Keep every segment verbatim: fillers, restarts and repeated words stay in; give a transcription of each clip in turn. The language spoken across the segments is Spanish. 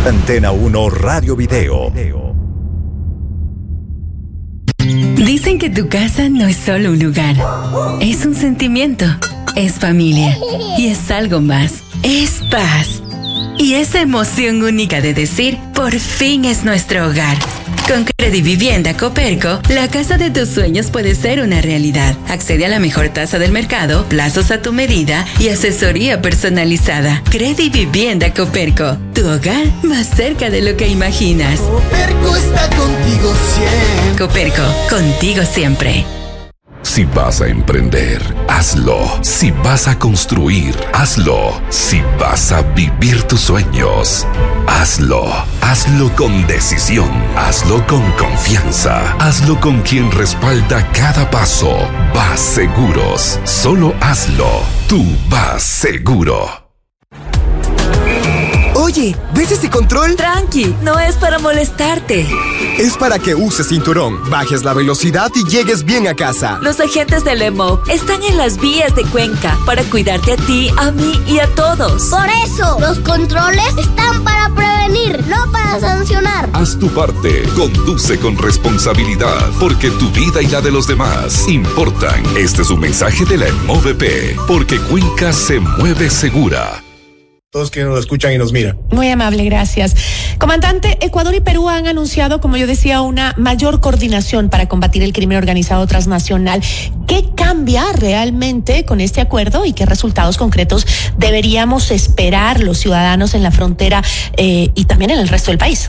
Antena uno Radio Video. Dicen que tu casa no es solo un lugar, es un sentimiento, es familia y es algo más, es paz. Y esa emoción única de decir, por fin es nuestro hogar. Con Credivivienda Coperco, la casa de tus sueños puede ser una realidad. Accede a la mejor tasa del mercado, plazos a tu medida y asesoría personalizada. Credivivienda Coperco, tu hogar más cerca de lo que imaginas. Coperco está contigo siempre. Coperco, contigo siempre. Si vas a emprender, hazlo. Si vas a construir, hazlo. Si vas a vivir tus sueños, hazlo. Hazlo con decisión. Hazlo con confianza. Hazlo con quien respalda cada paso. Vas Seguros. Solo hazlo. Tú vas seguro. Oye, ¿ves ese control? Tranqui, no es para molestarte. Es para que uses cinturón, bajes la velocidad y llegues bien a casa. Los agentes del E M O están en las vías de Cuenca para cuidarte a ti, a mí y a todos. Por eso, los controles están para prevenir, no para sancionar. Haz tu parte, conduce con responsabilidad, porque tu vida y la de los demás importan. Este es un mensaje de la E M O V P, porque Cuenca se mueve segura. Todos quienes nos escuchan y nos miran. Muy amable, gracias. Comandante, Ecuador y Perú han anunciado, como yo decía, una mayor coordinación para combatir el crimen organizado transnacional. ¿Qué cambia realmente con este acuerdo y qué resultados concretos deberíamos esperar los ciudadanos en la frontera eh, y también en el resto del país?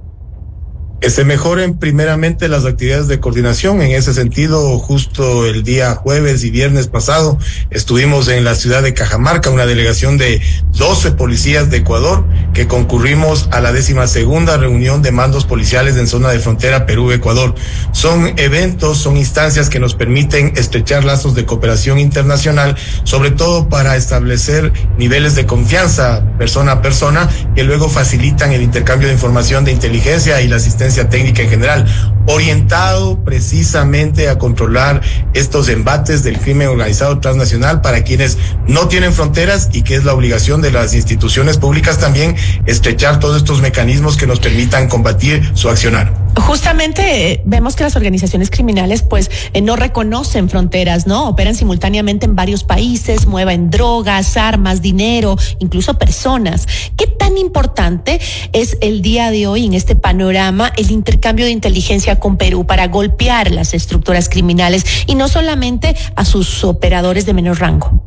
Que se mejoren primeramente las actividades de coordinación. En ese sentido, justo el día jueves y viernes pasado estuvimos en la ciudad de Cajamarca, una delegación de doce policías de Ecuador que concurrimos a la décima segunda reunión de mandos policiales en zona de frontera Perú-Ecuador. Son eventos, son instancias que nos permiten estrechar lazos de cooperación internacional, sobre todo para establecer niveles de confianza persona a persona que luego facilitan el intercambio de información de inteligencia y la asistencia técnica en general, orientado precisamente a controlar estos embates del crimen organizado transnacional para quienes no tienen fronteras, y que es la obligación de las instituciones públicas también estrechar todos estos mecanismos que nos permitan combatir su accionar. Justamente eh, vemos que las organizaciones criminales pues eh, no reconocen fronteras, ¿no? Operan simultáneamente en varios países, mueven drogas, armas, dinero, incluso personas. ¿Qué tan importante es el día de hoy en este panorama el intercambio de inteligencia con Perú para golpear las estructuras criminales y no solamente a sus operadores de menor rango?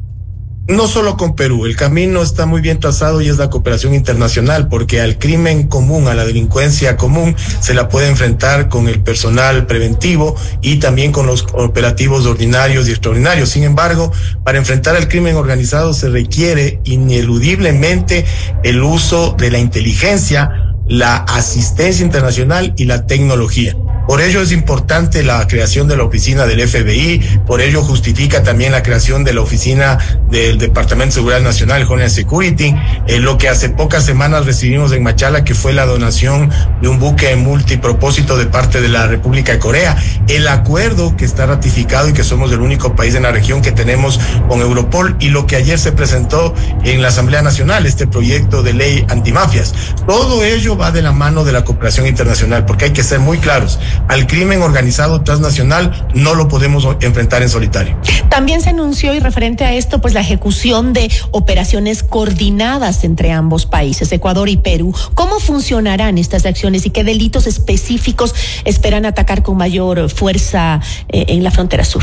No solo con Perú, el camino está muy bien trazado y es la cooperación internacional, porque al crimen común, a la delincuencia común, se la puede enfrentar con el personal preventivo y también con los operativos ordinarios y extraordinarios. Sin embargo, para enfrentar el crimen organizado se requiere ineludiblemente el uso de la inteligencia, la asistencia internacional y la tecnología. Por ello es importante la creación de la oficina del F B I, por ello justifica también la creación de la oficina del Departamento de Seguridad Nacional, Homeland Security, eh, lo que hace pocas semanas recibimos en Machala, que fue la donación de un buque multipropósito de parte de la República de Corea, el acuerdo que está ratificado y que somos el único país en la región que tenemos con Europol, y lo que ayer se presentó en la Asamblea Nacional, este proyecto de ley antimafias. Todo ello va de la mano de la cooperación internacional, porque hay que ser muy claros. Al crimen organizado transnacional no lo podemos enfrentar en solitario. También se anunció, y referente a esto, pues la ejecución de operaciones coordinadas entre ambos países, Ecuador y Perú. ¿Cómo funcionarán estas acciones y qué delitos específicos esperan atacar con mayor fuerza eh, en la frontera sur?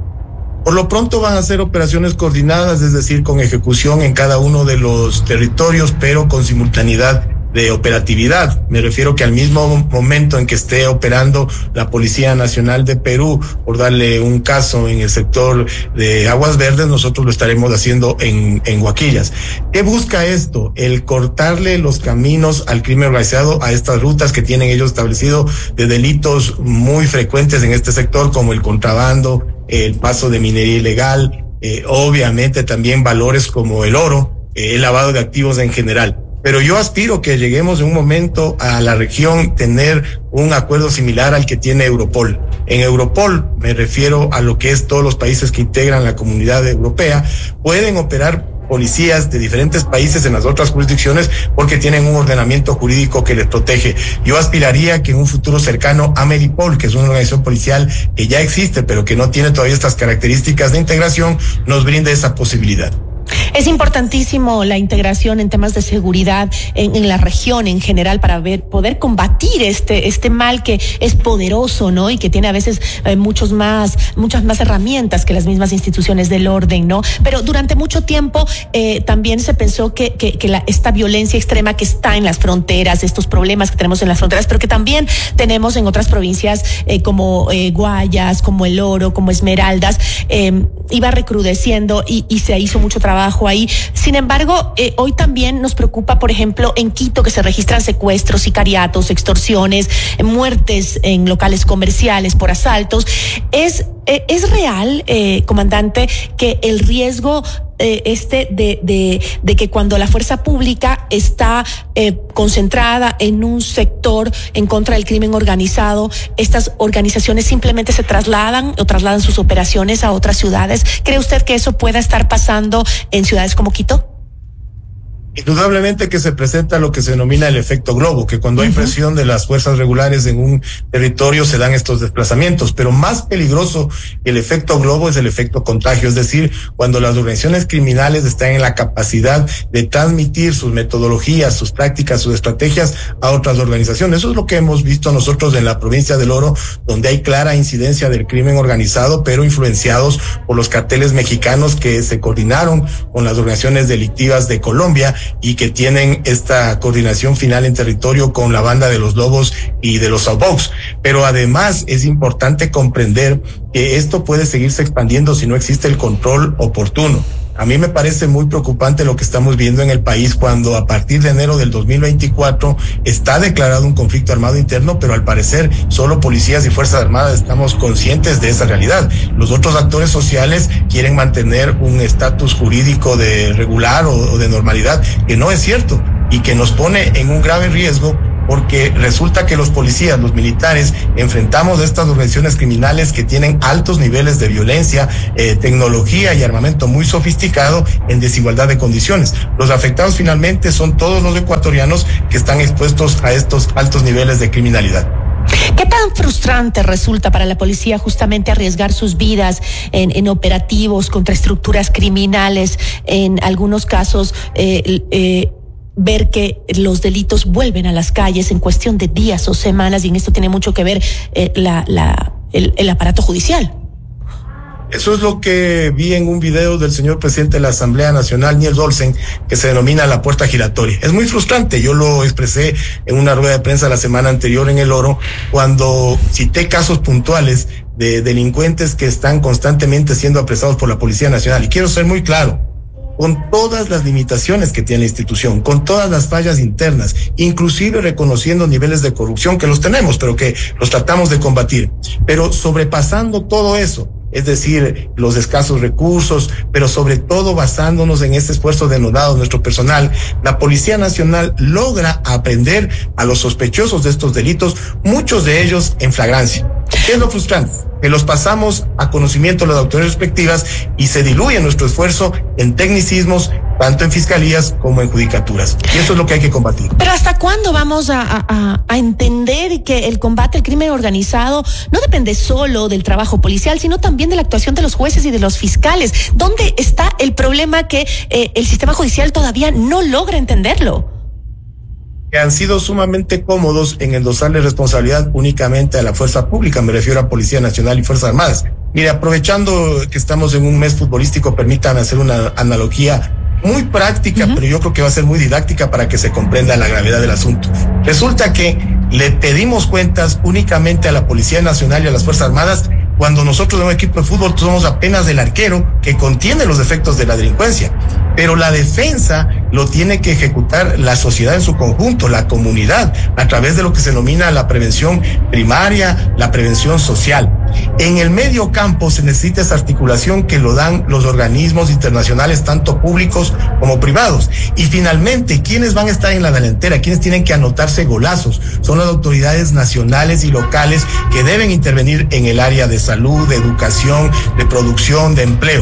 Por lo pronto van a ser operaciones coordinadas, es decir, con ejecución en cada uno de los territorios, pero con simultaneidad de operatividad. Me refiero que al mismo momento en que esté operando la Policía Nacional de Perú, por darle un caso en el sector de Aguas Verdes, nosotros lo estaremos haciendo en, en Huaquillas. ¿Qué busca esto? El cortarle los caminos al crimen organizado, a estas rutas que tienen ellos establecido de delitos muy frecuentes en este sector, como el contrabando, el paso de minería ilegal, eh, obviamente también valores como el oro, eh, el lavado de activos en general. Pero yo aspiro que lleguemos en un momento a la región tener un acuerdo similar al que tiene Europol. En Europol, me refiero a lo que es todos los países que integran la comunidad europea, pueden operar policías de diferentes países en las otras jurisdicciones porque tienen un ordenamiento jurídico que les protege. Yo aspiraría que en un futuro cercano Ameripol, que es una organización policial que ya existe pero que no tiene todavía estas características de integración, nos brinde esa posibilidad. Es importantísimo la integración en temas de seguridad en, en la región en general para ver, poder combatir este, este mal que es poderoso, ¿no? Y que tiene a veces eh, muchos más, muchas más herramientas que las mismas instituciones del orden, ¿no? Pero durante mucho tiempo eh, también se pensó que, que, que la, esta violencia extrema que está en las fronteras, estos problemas que tenemos en las fronteras, pero que también tenemos en otras provincias eh, como eh, Guayas, como El Oro, como Esmeraldas, eh, iba recrudeciendo y, y se hizo mucho trabajo ahí. Sin embargo, eh, hoy también nos preocupa, por ejemplo, en Quito, que se registran secuestros, sicariatos, extorsiones, eh, muertes en locales comerciales por asaltos. ¿Es, eh, es real, eh, comandante, que el riesgo eh, este de, de, de que cuando la fuerza pública está eh, concentrada en un sector en contra del crimen organizado, estas organizaciones simplemente se trasladan o trasladan sus operaciones a otras ciudades? ¿Cree usted que eso pueda estar pasando en ciudades como Quito? Indudablemente que se presenta lo que se denomina el efecto globo, que cuando uh-huh. hay presión de las fuerzas regulares en un territorio se dan estos desplazamientos, pero más peligroso que el efecto globo es el efecto contagio, es decir, cuando las organizaciones criminales están en la capacidad de transmitir sus metodologías, sus prácticas, sus estrategias a otras organizaciones. Eso es lo que hemos visto nosotros en la provincia del Oro, donde hay clara incidencia del crimen organizado, pero influenciados por los carteles mexicanos que se coordinaron con las organizaciones delictivas de Colombia y que tienen esta coordinación final en territorio con la banda de los Lobos y de los Outbox. Pero además es importante comprender que esto puede seguirse expandiendo si no existe el control oportuno. A mí me parece muy preocupante lo que estamos viendo en el país cuando a partir de enero del dos mil veinticuatro está declarado un conflicto armado interno, pero al parecer solo policías y fuerzas armadas estamos conscientes de esa realidad. Los otros actores sociales quieren mantener un estatus jurídico de regular o, o de normalidad, que no es cierto y que nos pone en un grave riesgo, porque resulta que los policías, los militares, enfrentamos a estas organizaciones criminales que tienen altos niveles de violencia, eh, tecnología y armamento muy sofisticado en desigualdad de condiciones. Los afectados finalmente son todos los ecuatorianos que están expuestos a estos altos niveles de criminalidad. ¿Qué tan frustrante resulta para la policía justamente arriesgar sus vidas en, en operativos contra estructuras criminales, en algunos casos eh, eh, ver que los delitos vuelven a las calles en cuestión de días o semanas, y en esto tiene mucho que ver eh, la, la, el, el aparato judicial? Eso es lo que vi en un video del señor presidente de la Asamblea Nacional, Niels Olsen, que se denomina la puerta giratoria. Es muy frustrante. Yo lo expresé en una rueda de prensa la semana anterior en El Oro, cuando cité casos puntuales de delincuentes que están constantemente siendo apresados por la Policía Nacional. Y quiero ser muy claro, con todas las limitaciones que tiene la institución, con todas las fallas internas, inclusive reconociendo niveles de corrupción que los tenemos, pero que los tratamos de combatir. Pero sobrepasando todo eso, es decir, los escasos recursos, pero sobre todo basándonos en este esfuerzo denodado de nuestro personal, la Policía Nacional logra aprender a los sospechosos de estos delitos, muchos de ellos en flagrancia. ¿Qué es lo frustrante? Que los pasamos a conocimiento de las autoridades respectivas y se diluye nuestro esfuerzo en tecnicismos, tanto en fiscalías como en judicaturas. Y eso es lo que hay que combatir. Pero ¿hasta cuándo vamos a, a, a entender que el combate al crimen organizado no depende solo del trabajo policial, sino también de la actuación de los jueces y de los fiscales? ¿Dónde está el problema que eh, el sistema judicial todavía no logra entenderlo? Que han sido sumamente cómodos en endosarle responsabilidad únicamente a la fuerza pública, me refiero a Policía Nacional y Fuerzas Armadas. Mire, aprovechando que estamos en un mes futbolístico, permítanme hacer una analogía muy práctica, uh-huh. pero yo creo que va a ser muy didáctica para que se comprenda la gravedad del asunto. Resulta que le pedimos cuentas únicamente a la Policía Nacional y a las Fuerzas Armadas cuando nosotros en un equipo de fútbol somos apenas el arquero que contiene los efectos de la delincuencia. Pero la defensa lo tiene que ejecutar la sociedad en su conjunto, la comunidad, a través de lo que se denomina la prevención primaria, la prevención social. En el medio campo se necesita esa articulación que lo dan los organismos internacionales, tanto públicos como privados. Y finalmente, ¿quiénes van a estar en la delantera? ¿Quiénes tienen que anotarse golazos? Son las autoridades nacionales y locales que deben intervenir en el área de salud, de educación, de producción, de empleo.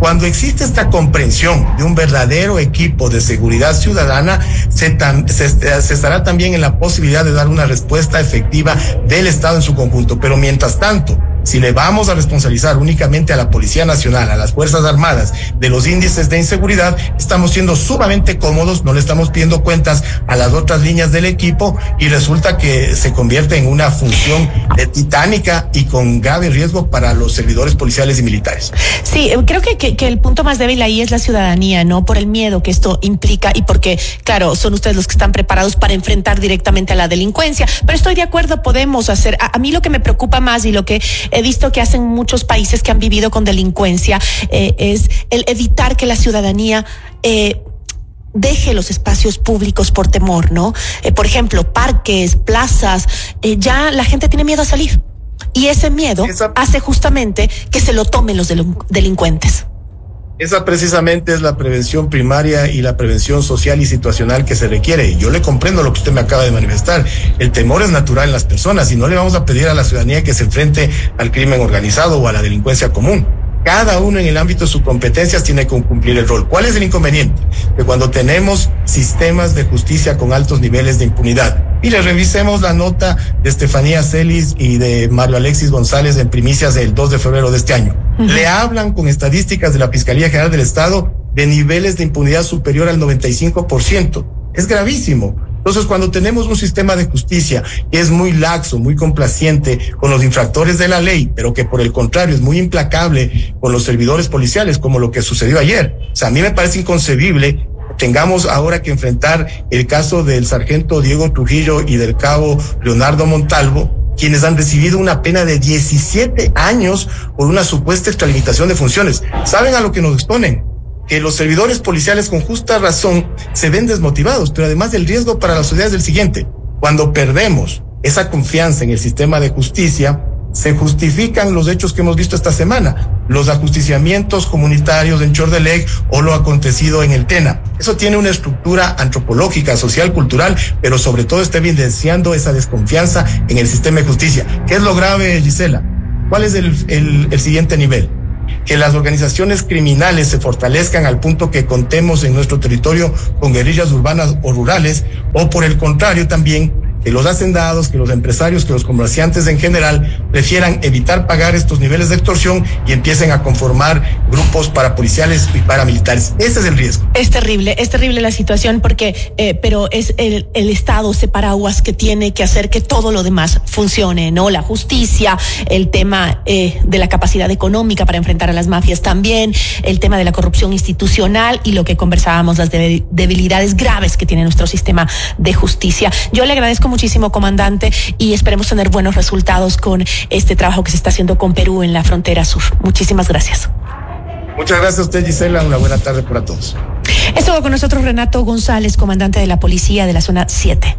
Cuando existe esta comprensión de un verdadero equipo de seguridad ciudadana, se, tam, se, se estará también en la posibilidad de dar una respuesta efectiva del Estado en su conjunto. Pero mientras tanto, si le vamos a responsabilizar únicamente a la Policía Nacional, a las Fuerzas Armadas, de los índices de inseguridad, estamos siendo sumamente cómodos, no le estamos pidiendo cuentas a las otras líneas del equipo y resulta que se convierte en una función de titánica y con grave riesgo para los servidores policiales y militares. Sí, creo que, que, que el punto más débil ahí es la ciudadanía, ¿no? Por el miedo que esto implica y porque, claro, son ustedes los que están preparados para enfrentar directamente a la delincuencia. Pero estoy de acuerdo, podemos hacer, a, a mí lo que me preocupa más y lo que he visto que hacen muchos países que han vivido con delincuencia eh, es el evitar que la ciudadanía eh, deje los espacios públicos por temor, ¿no? Eh, por ejemplo, parques, plazas, eh, ya la gente tiene miedo a salir. Y ese miedo Esa... hace justamente que se lo tomen los delin- delincuentes. Esa precisamente es la prevención primaria y la prevención social y situacional que se requiere. Yo le comprendo lo que usted me acaba de manifestar. El temor es natural en las personas y no le vamos a pedir a la ciudadanía que se enfrente al crimen organizado o a la delincuencia común. Cada uno en el ámbito de sus competencias tiene que cumplir el rol. ¿Cuál es el inconveniente? Que cuando tenemos sistemas de justicia con altos niveles de impunidad, y le revisemos la nota de Estefanía Celis y de Mario Alexis González en primicias del dos de febrero de este año, uh-huh. Le hablan con estadísticas de la Fiscalía General del Estado de niveles de impunidad superior al noventa y cinco por ciento. Es gravísimo. Entonces, cuando tenemos un sistema de justicia que es muy laxo, muy complaciente con los infractores de la ley, pero que por el contrario es muy implacable con los servidores policiales, como lo que sucedió ayer. O sea, a mí me parece inconcebible que tengamos ahora que enfrentar el caso del sargento Diego Trujillo y del cabo Leonardo Montalvo, quienes han recibido una pena de diecisiete años por una supuesta extralimitación de funciones. ¿Saben a lo que nos exponen? Que los servidores policiales con justa razón se ven desmotivados, pero además el riesgo para la sociedad es el siguiente: cuando perdemos esa confianza en el sistema de justicia, se justifican los hechos que hemos visto esta semana, los ajusticiamientos comunitarios en Chordelec o lo acontecido en el Tena. Eso tiene una estructura antropológica, social, cultural, pero sobre todo está evidenciando esa desconfianza en el sistema de justicia. ¿Qué es lo grave, Gisela? ¿Cuál es el, el, el siguiente nivel? Que las organizaciones criminales se fortalezcan al punto que contemos en nuestro territorio con guerrillas urbanas o rurales, o por el contrario también que los hacendados, que los empresarios, que los comerciantes en general prefieran evitar pagar estos niveles de extorsión y empiecen a conformar grupos parapoliciales y paramilitares. Ese es el riesgo. Es terrible, es terrible la situación porque, eh, pero es el, el Estado, ese paraguas que tiene que hacer que todo lo demás funcione, ¿no? La justicia, el tema eh, de la capacidad económica para enfrentar a las mafias también, el tema de la corrupción institucional y lo que conversábamos, las debilidades graves que tiene nuestro sistema de justicia. Yo le agradezco muchísimo, comandante, y esperemos tener buenos resultados con este trabajo que se está haciendo con Perú en la frontera sur. Muchísimas gracias. Muchas gracias a usted, Gisela. Una buena tarde para todos. Estuvo con nosotros Renato González, comandante de la policía de la zona siete.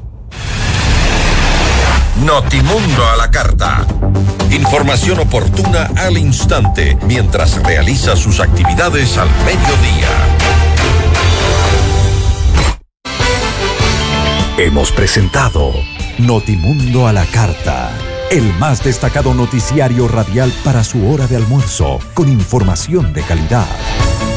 Notimundo a la carta. Información oportuna al instante mientras realiza sus actividades al mediodía. Hemos presentado Notimundo a la carta, el más destacado noticiario radial para su hora de almuerzo, con información de calidad.